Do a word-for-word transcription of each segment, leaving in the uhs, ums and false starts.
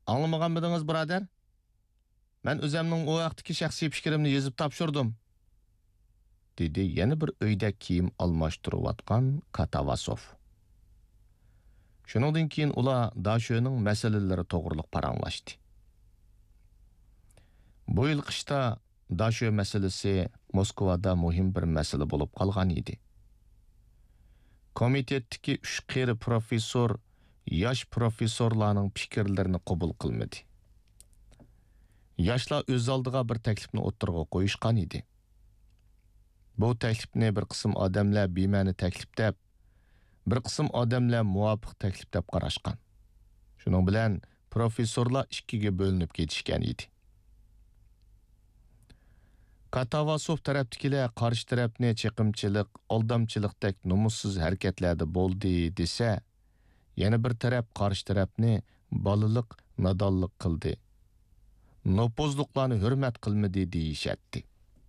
Anlamaganmidingiz, birodar? Men o'zimning o vaqtdagi shaxsiy fikrimni yozib topshirdim. Dedi yana bir uyda kiyim almashtirayotgan Katavasov. Shuningdan keyin ular Dashoning masalalari to'g'riliq paranglashdi. Bu yil qishda Dasho masalasi Moskvada muhim bir masala bo'lib qolgan edi. Komitetdagi uch qeri professor yosh professorlarning fikrlarini qabul qilmadi. Yoshlar o'z oldiga bir taklifni o'ttirg'a qo'yishgan edi. Bu taklifni bir qism odamlar bema'ni taklif deb, bir qism odamlar muvofiq taklif deb qarashgan. Shuning bilan professorlar ikkiga bo'linib ketishgan edi. Katavasov tarafdagilar qarshi tarafni chiqimchilik, aldamchilikdek numussiz harakatlarda bo'ldi desa, yana bir taraf qarshi tarafni balaliq, nadonlik qildi. Nopozliqlarni hurmat qilmadi deyishatdi.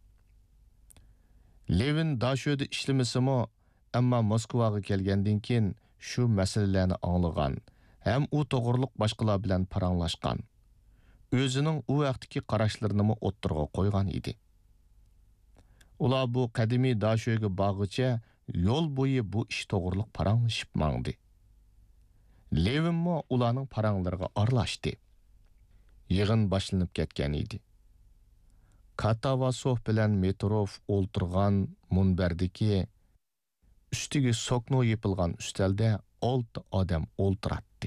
Levin Dashoda ishlamasimi, ammo Moskvaga kelgandan keyin shu masalalarni anglagan, ham u to'g'riliq boshqalar bilan paranglashgan. O'zining u vaqtdagi qarashlarini o'ttirg'a qo'ygan edi. Ular bu qadimiy Dashoga bag'icha yo'l bo'yi bu ish to'g'riliq paranglashib mangdi. Levinmi ularning paranglariga aralashdi. Yig'in boshlanib ketgan edi. Katavasov bilan Metrov o'ltirgan munbardagi ustiga sokno yepilgan ustalda olti odam o'ltiratdi.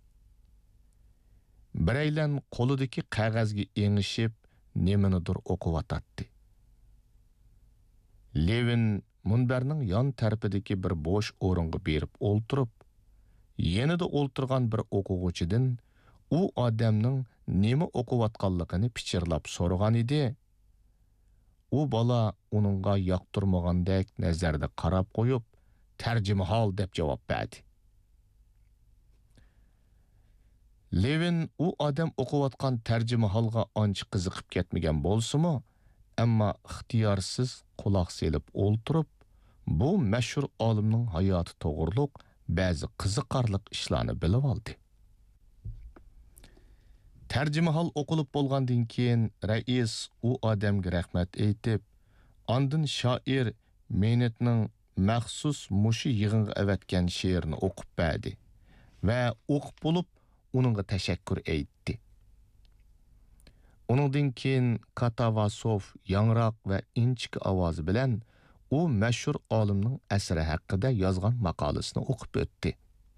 Biraylan qo'lidagi qog'ozga engishib, nimanidir o'qiyotdi. Levin munbarning yon tarafidagi bir bo'sh o'ringa berib o'ltirib, yanida o'ltirgan bir o'quvchidan u odamning nima o'qiyotganligini pichirlab so'ragan edi. U bola uningga yoqtirmagandek nazarda qarab qo'yib, tarjimahol deb javob berdi. Levin u odam o'qiyotgan tarjimaholga ancha qiziqib ketmagan bo'lsa-mu, ammo ixtiyorsiz quloq selib o'ltirib, bu mashhur olimning hayoti to'g'riliq ba'zi qiziqarli ishlarni bilib oldi. Tarjimahol o'qilib bo'lgandan keyin rais u odamga rahmat aytib, ondan shoir Menetning maxsus mushi yig'inga avatgan she'rini o'qib berdi va o'qib bo'lib uningga tashakkur aytdi. Uningdan keyin Katavasov yangroq va inchik ovozi bilan u mashhur olimning asri haqida yozgan maqolasini o'qib o'tdi.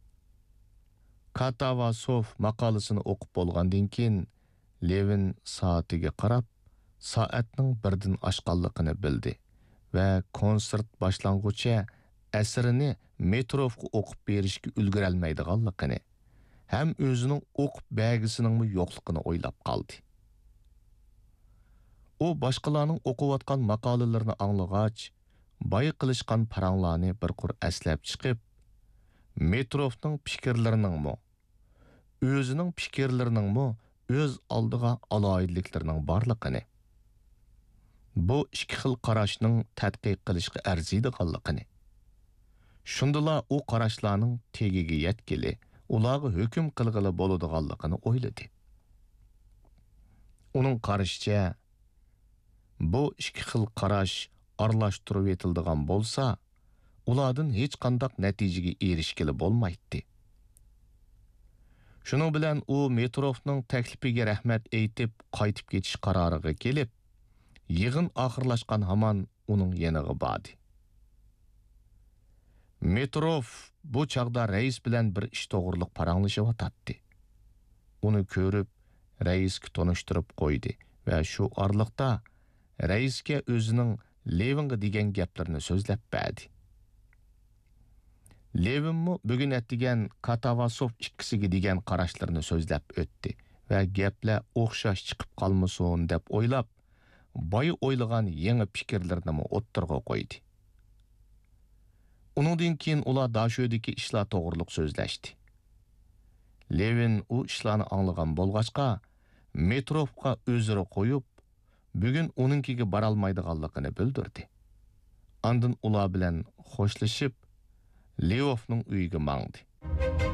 Katavasov maqolasini o'qib bo'lgandan keyin Levin soatiga qarab, soatning birdan oshganligini bildi va konsert boshlanguncha asrini Metrovga o'qib berishga ulgura olmaydiganligini, ham o'zining o'qib bergisining yo'qligini o'ylab qoldi. U boshqalarning o'qiyotgan maqolalarini anglagach, boy qilishgan paranglarni bir qur aslab chiqib, Metrovning fikrlarining mo, o'zining fikrlarining mo o'z oldiga aloyidliklarining borligini, bu ikki xil qarashning tadqiq qilishga arziydiganligini, shundala u qarashlarning tegiga yetkili, ularga hukm qilg'ili bo'ladiganligini o'yladi. Uning qarashicha, bu ikki xil qarash aralashtirib etildigan bo'lsa, ulardan hech qanday natijaga erishgili bo'lmaydi. Shuning bilan u Metrovning taklifiga rahmat aytib, qaytib ketish qaroriga kelib, yig'in oxirlashgan hamon uning yoniga bordi. Metrov bu chaqda rais bilan bir ish to'g'riliq paranglashayotdi. Uni ko'rib, raisga tanishtirib qo'ydi va shu orliqda raisga o'zining Levinga degan gaplarini so'zlab berdi. Levinmi bugun aytgan Katavasov ikkisiga degan qarashlarini so'zlab o'tdi va gaplar o'xshash chiqib qolmasin deb o'ylab, boy o'ylagan yangi fikrlarini o'ttirg'a qo'ydi. Uningdan keyin ular Dashodagi ishlar to'g'riliq so'zlashdi. Levin u ishlarni anglagan bo'lg'achqa, Metrovga o'zini qo'yib, bugun uningkiga bora olmaydiganligini bildirdi. Ondan ular bilan xo'shlashib, Levovning uyiga mangdi.